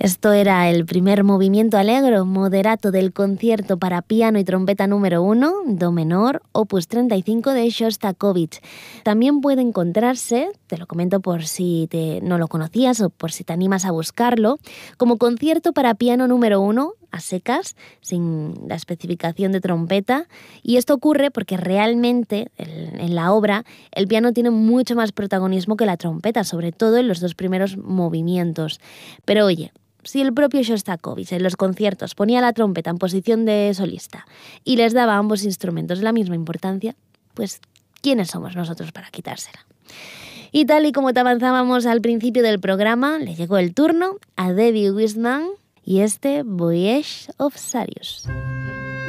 Esto era el primer movimiento allegro moderato del concierto para piano y trompeta número 1, do menor, opus 35 de Shostakovich. También puede encontrarse, te lo comento por si no lo conocías o por si te animas a buscarlo, como concierto para piano número 1, a secas, sin la especificación de trompeta, y esto ocurre porque realmente en la obra el piano tiene mucho más protagonismo que la trompeta, sobre todo en los dos primeros movimientos. Pero oye, si el propio Shostakovich en los conciertos ponía la trompeta en posición de solista y les daba a ambos instrumentos la misma importancia, pues ¿quiénes somos nosotros para quitársela? Y tal y como te avanzábamos al principio del programa, le llegó el turno a Debbie Wiseman y este Voyage of Sirius.